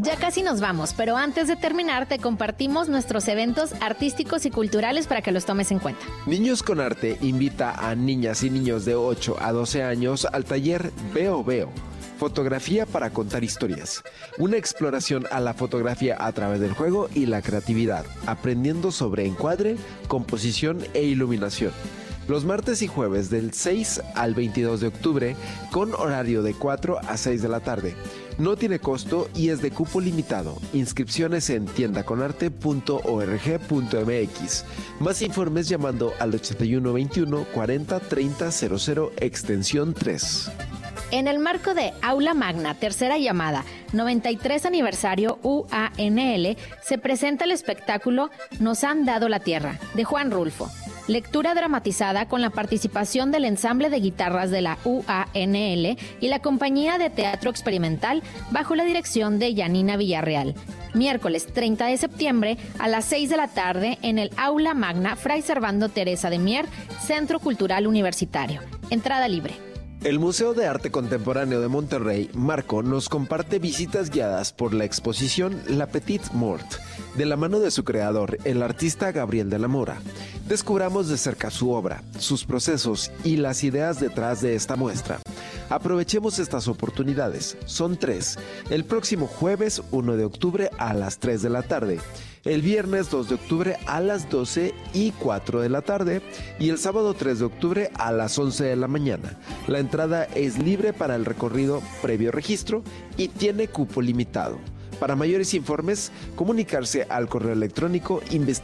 Ya casi nos vamos, pero antes de terminar te compartimos nuestros eventos artísticos y culturales para que los tomes en cuenta. Niños con Arte invita a niñas y niños de 8 a 12 años al taller Veo Veo. Fotografía para contar historias. Una exploración a la fotografía a través del juego y la creatividad, aprendiendo sobre encuadre, composición e iluminación. Los martes y jueves del 6 al 22 de octubre con horario de 4 a 6 de la tarde. No tiene costo y es de cupo limitado. Inscripciones en tiendaconarte.org.mx. Más informes llamando al 81 21 40 30 00 extensión 3. En el marco de Aula Magna, tercera llamada, 93 aniversario UANL, se presenta el espectáculo Nos han dado la tierra, de Juan Rulfo. Lectura dramatizada con la participación del ensamble de guitarras de la UANL y la compañía de teatro experimental bajo la dirección de Yanina Villarreal. Miércoles 30 de septiembre a las 6 de la tarde en el Aula Magna Fray Servando Teresa de Mier, Centro Cultural Universitario. Entrada libre. El Museo de Arte Contemporáneo de Monterrey, Marco, nos comparte visitas guiadas por la exposición La Petite Mort, de la mano de su creador, el artista Gabriel de la Mora. Descubramos de cerca su obra, sus procesos y las ideas detrás de esta muestra. Aprovechemos estas oportunidades, son 3. El próximo jueves 1 de octubre a las 3 de la tarde. El viernes 2 de octubre a las 12 y 4 de la tarde y el sábado 3 de octubre a las 11 de la mañana. La entrada es libre para el recorrido previo registro y tiene cupo limitado. Para mayores informes, comunicarse al correo electrónico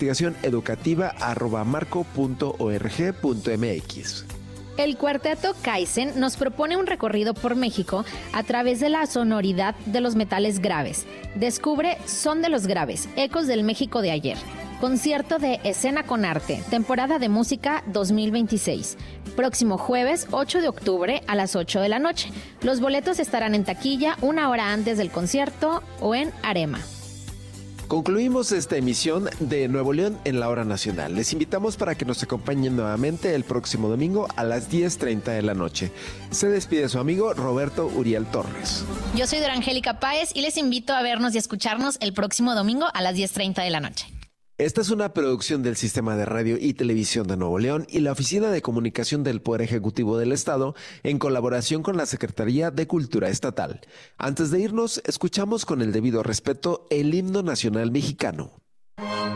investigacioneducativa@marco.org.mx. El cuarteto Kaizen nos propone un recorrido por México a través de la sonoridad de los metales graves. Descubre Son de los Graves, Ecos del México de ayer. Concierto de Escena con Arte, temporada de música 2026. Próximo jueves 8 de octubre a las 8 de la noche. Los boletos estarán en taquilla una hora antes del concierto o en Arema. Concluimos esta emisión de Nuevo León en la Hora Nacional. Les invitamos para que nos acompañen nuevamente el próximo domingo a las 10:30 de la noche. Se despide su amigo Roberto Uriel Torres. Yo soy Dora Angélica Páez y les invito a vernos y escucharnos el próximo domingo a las 10:30 de la noche. Esta es una producción del Sistema de Radio y Televisión de Nuevo León y la Oficina de Comunicación del Poder Ejecutivo del Estado en colaboración con la Secretaría de Cultura Estatal. Antes de irnos, escuchamos con el debido respeto el himno nacional mexicano.